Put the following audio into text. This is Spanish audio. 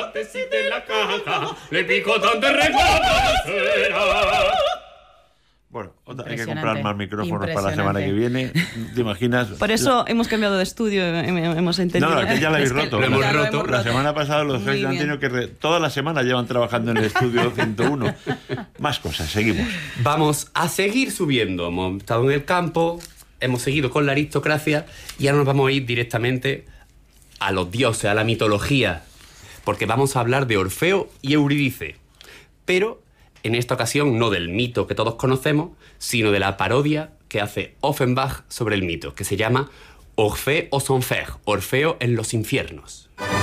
la tesis de la caja, le pico tanto será. Bueno, hay que comprar más micrófonos para la semana que viene. ¿Te imaginas? Por eso hemos cambiado de estudio, hemos entendido. No, que ya lo habéis roto. Lo hemos roto. La semana pasada los Jays han tenido que... Toda la semana llevan trabajando en el estudio 101. Más cosas, seguimos. Vamos a seguir subiendo. Hemos estado en el campo, hemos seguido con la aristocracia y ahora nos vamos a ir directamente a los dioses, a la mitología. Porque vamos a hablar de Orfeo y Eurídice. Pero en esta ocasión no del mito que todos conocemos, sino de la parodia que hace Offenbach sobre el mito, que se llama Orphée aux enfers, Orfeo en los infiernos.